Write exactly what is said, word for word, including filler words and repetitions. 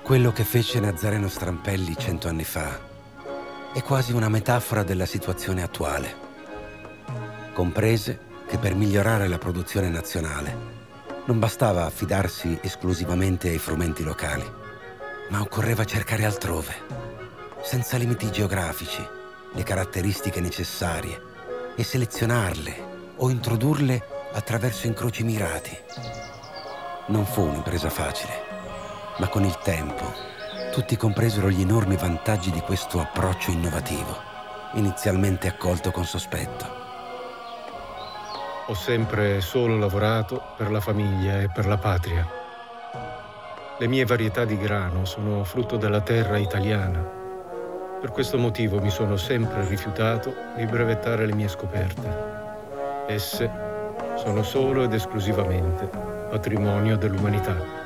Quello che fece Nazareno Strampelli cento anni fa è quasi una metafora della situazione attuale. Comprese che per migliorare la produzione nazionale non bastava affidarsi esclusivamente ai frumenti locali, ma occorreva cercare altrove, senza limiti geografici, le caratteristiche necessarie e selezionarle o introdurle attraverso incroci mirati. Non fu un'impresa facile, ma con il tempo tutti compresero gli enormi vantaggi di questo approccio innovativo, inizialmente accolto con sospetto. Ho sempre solo lavorato per la famiglia e per la patria. Le mie varietà di grano sono frutto della terra italiana. Per questo motivo mi sono sempre rifiutato di brevettare le mie scoperte. Esse sono solo ed esclusivamente patrimonio dell'umanità.